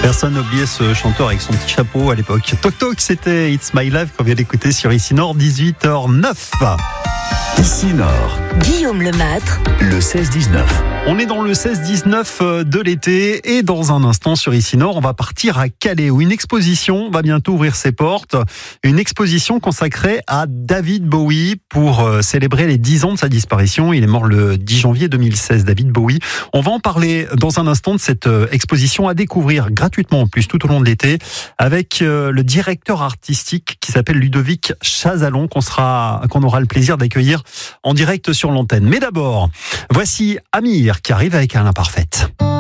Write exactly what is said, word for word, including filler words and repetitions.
Personne n'a oublié ce chanteur avec son petit chapeau à l'époque. Toc Toc, c'était It's My Life qu'on vient d'écouter sur Ici Nord, dix-huit heures neuf. Ici Nord, Guillaume Lemâtre, le seize dix-neuf. On est dans le seize dix-neuf de l'été et dans un instant sur Ici Nord, on va partir à Calais où une exposition va bientôt ouvrir ses portes. Une exposition consacrée à David Bowie pour célébrer les dix ans de sa disparition. Il est mort le dix janvier deux mille seize, David Bowie. On va en parler dans un instant de cette exposition à découvrir gratuitement en plus tout au long de l'été avec le directeur artistique qui s'appelle Ludovic Chazalon qu'on sera, qu'on aura le plaisir d'accueillir en direct sur l'antenne. Mais d'abord, voici Amir qui arrive avec Alain Parfaite.